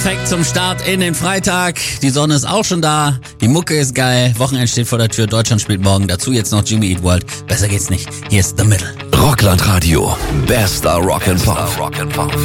Perfekt zum Start in den Freitag. Die Sonne ist auch schon da. Die Mucke ist geil. Wochenende steht vor der Tür. Deutschland spielt morgen. Dazu jetzt noch Jimmy Eat World. Besser geht's nicht. Hier ist The Middle. Rockland Radio. Bester Rock'n'Pop.